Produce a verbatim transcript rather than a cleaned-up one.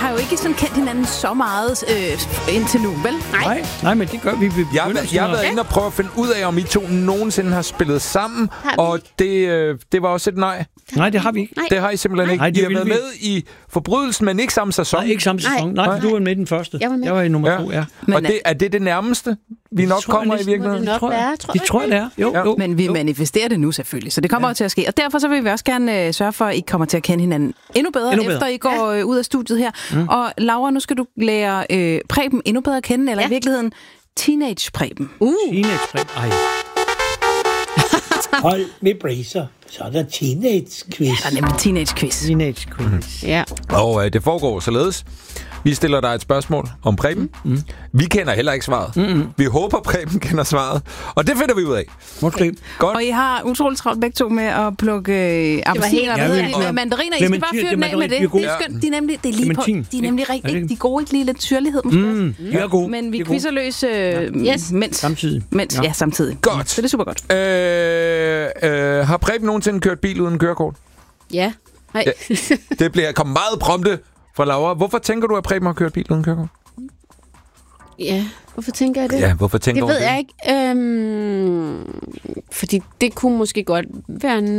har jo ikke sådan kendt hinanden så meget øh, indtil nu, vel? Nej, nej, men det gør vi. vi jeg har, jeg har været inde og prøve at finde ud af, om I to nogensinde har spillet sammen, og det, øh, det var også et nej. Nej, det har vi ikke. Nej. Det har I simpelthen ikke. Nej, I har været vi. med i Forbrydelsen, men ikke samme sæson. Nej, ikke samme sæson. Nej, nej, du var med i den første. Jeg var, med. Jeg var i nummer ja. to, ja. Men, og det, er det det nærmeste, vi nok kommer i virkeligheden? Det, tror jeg. være, tror det tror jeg, det er. Jo, ja. jo. Men vi jo. manifesterer det nu selvfølgelig, så det kommer ja. til at ske. Og derfor så vil vi også gerne øh, sørge for, at I kommer til at kende hinanden endnu bedre, endnu bedre. efter I går ja. øh, ud af studiet her. Mm. Og Laura, nu skal du lære øh, Preben endnu bedre at kende, eller ja. i virkeligheden Teenage Preben. Uh. Teenage Preben, ej. Hold med bracer. Så er der teenage-quiz. Ja, der er nemlig teenage-quiz. Teenage-quiz. Mm. Ja. Og øh, det foregår således. Vi stiller dig et spørgsmål om Preben. Mm. Vi kender heller ikke svaret. Mm-hmm. Vi håber, Preben kender svaret. Og det finder vi ud af. Okay. Godt. Og I har utroligt travlt begge to med at plukke øh, appelsiner ja, med, med mandariner. I skal bare fyre den af med det. Det er skønt. De er nemlig, det er lige på, de er nemlig rigtig, de er gode, ikke lige lidt syrlighed måske. Mm, de er gode. Men vi quizzer løs øh, ja. yes. mens. Samtidig. Mens, ja. ja, samtidig. Godt. Så det er super godt. Øh, øh, har Preben nogensinde kørt bil uden kørekort? Ja. Nej. Ja. Det bliver kommet meget prompte fra Laura. Hvorfor tænker du, at Preben har kørt bil uden kørekort? Ja, hvorfor tænker jeg det? Ja, hvorfor tænker det du ved det? jeg ikke. Øhm, fordi det kunne måske godt være en